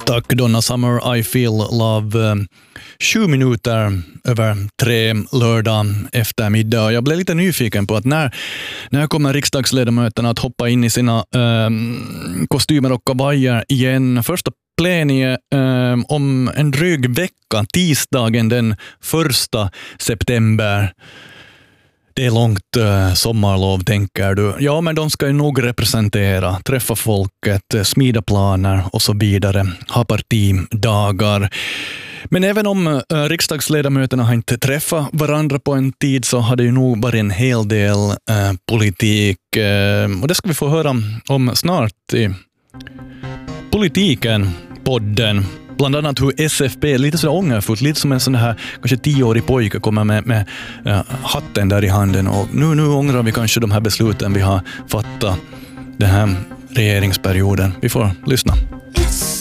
Tack Donna Summer, I Feel Love. 7 minuter över 3 lördag eftermiddag. Jag blev lite nyfiken på att när kommer riksdagsledamöterna att hoppa in i sina kostymer och kavajer igen. Första pleniet om en dryg vecka, tisdagen den 1 september. Det är långt sommarlov, tänker du. Ja, men de ska ju nog representera, träffa folket, smida planer och så vidare, ha partidagar. Men även om riksdagsledamöterna har inte träffat varandra på en tid så har det ju nog varit en hel del politik. Och det ska vi få höra om snart i Politiken, podden. Bland annat hur SFP, lite så ångerfullt, lite som en sån här kanske 10-årig pojke kommer med hatten där i handen och nu ångrar vi kanske de här besluten vi har fattat den här regeringsperioden. Vi får lyssna.